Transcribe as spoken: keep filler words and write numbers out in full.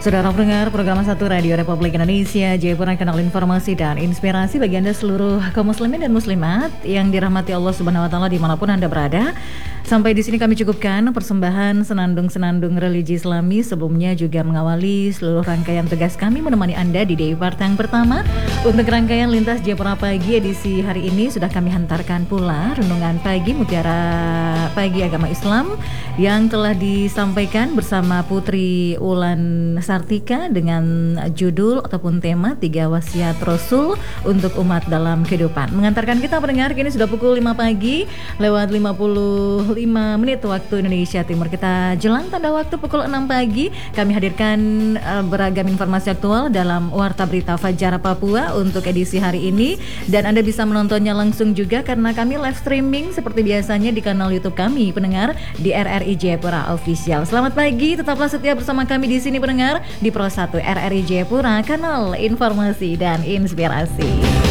Saudara pendengar program satu Radio Republik Indonesia, Jayapura, kanal informasi dan inspirasi bagi Anda seluruh kaum muslimin dan muslimat yang dirahmati Allah Subhanahu wa taala dimanapun Anda berada. Sampai di sini kami cukupkan persembahan senandung-senandung religi Islami. Sebelumnya juga mengawali seluruh rangkaian tugas kami menemani Anda di day part yang pertama. Untuk rangkaian Lintas Jayapura Pagi edisi hari ini sudah kami hantarkan pula renungan pagi Mutiara Pagi Agama Islam yang telah disampaikan bersama Putri Ulan Sartika dengan judul ataupun tema tiga wasiat Rasul untuk umat dalam kehidupan. Mengantarkan kita pendengar kini sudah pukul lima pagi lewat lima puluh lima menit waktu Indonesia Timur. Kita jelang tanda waktu pukul enam pagi. Kami hadirkan uh, beragam informasi aktual dalam Warta Berita Fajar Papua untuk edisi hari ini, dan Anda bisa menontonnya langsung juga karena kami live streaming seperti biasanya di kanal YouTube kami pendengar di R R I Jayapura Official. Selamat pagi, tetaplah setia bersama kami di sini pendengar di Pro satu R R I Jayapura, kanal informasi dan inspirasi.